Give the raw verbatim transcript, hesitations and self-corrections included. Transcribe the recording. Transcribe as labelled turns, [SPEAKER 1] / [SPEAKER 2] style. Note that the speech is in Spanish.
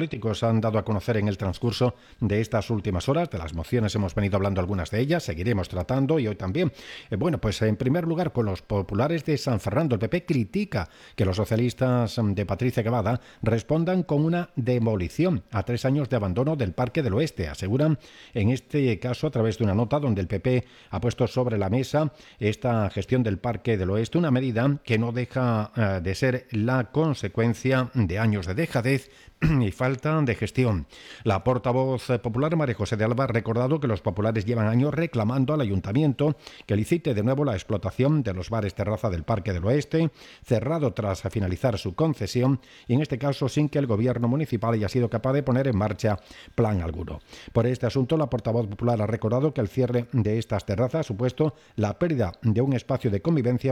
[SPEAKER 1] políticos han dado a conocer en el transcurso de estas últimas horas. De las mociones hemos venido hablando algunas de ellas, seguiremos tratando y hoy también. Eh, bueno, pues en primer lugar con los populares de San Fernando. El P P critica que los socialistas de Patricia Guevada respondan con una demolición a tres años de abandono del Parque del Oeste. Aseguran en este caso a través de una nota donde el P P ha puesto sobre la mesa esta gestión del Parque del Oeste, una medida que no deja uh, de ser la consecuencia de años de dejadez y falta de gestión. La portavoz popular María José de Alba ha recordado que los populares llevan años reclamando al ayuntamiento que licite de nuevo la explotación de los bares terraza del Parque del Oeste, cerrado tras finalizar su concesión, y en este caso sin que el gobierno municipal haya sido capaz de poner en marcha plan alguno. Por este asunto, la portavoz popular ha recordado que el cierre de estas terrazas ha supuesto la pérdida de un espacio de convivencia